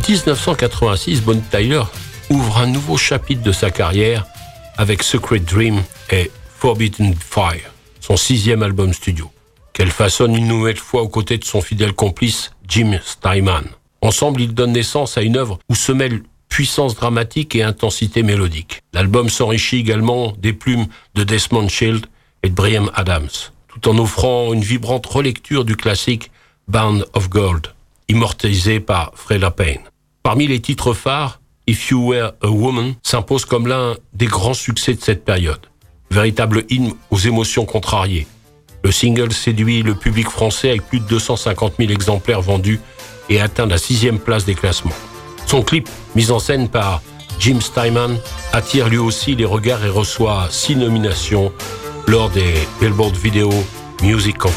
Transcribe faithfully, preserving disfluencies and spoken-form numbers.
dix-neuf cent quatre-vingt-six, Bonnie Tyler ouvre un nouveau chapitre de sa carrière avec Secret Dream et Forbidden Fire, son sixième album studio, qu'elle façonne une nouvelle fois aux côtés de son fidèle complice Jim Steinman. Ensemble, ils donnent naissance à une œuvre où se mêlent puissance dramatique et intensité mélodique. L'album s'enrichit également des plumes de Desmond Child et de Bryan Adams, tout en offrant une vibrante relecture du classique Bound of Gold, immortalisé par Freda Payne. Parmi les titres phares, If You Were a Woman s'impose comme l'un des grands succès de cette période. Véritable hymne aux émotions contrariées. Le single séduit le public français avec plus de deux cent cinquante mille exemplaires vendus et atteint la sixième place des classements. Son clip, mis en scène par Jim Steinman, attire lui aussi les regards et reçoit six nominations lors des Billboard Video Music Awards.